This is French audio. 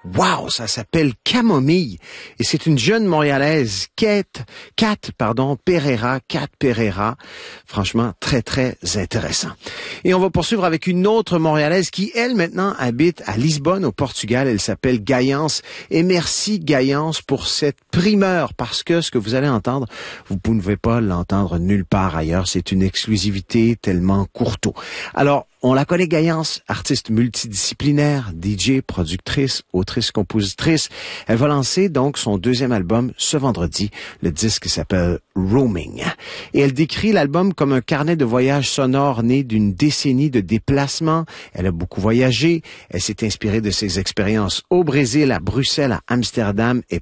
Wow, ça s'appelle Camomille. Et c'est une jeune Montréalaise, Kat Pereira. Franchement, très, très intéressant. Et on va poursuivre avec une autre Montréalaise qui, elle, maintenant, habite à Lisbonne, au Portugal. Elle s'appelle Gaïance. Et merci, Gaïance, pour cette primeur, parce que ce que vous allez entendre, vous ne pouvez pas l'entendre nulle part ailleurs. C'est une exclusivité tellement courteau. Alors, on la connaît, Gaïance, artiste multidisciplinaire, DJ, productrice, autrice, compositrice. Elle va lancer donc son deuxième album ce vendredi. Le disque s'appelle Roaming. Et elle décrit l'album comme un carnet de voyage sonore né d'une décennie de déplacements. Elle a beaucoup voyagé. Elle s'est inspirée de ses expériences au Brésil, à Bruxelles, à Amsterdam et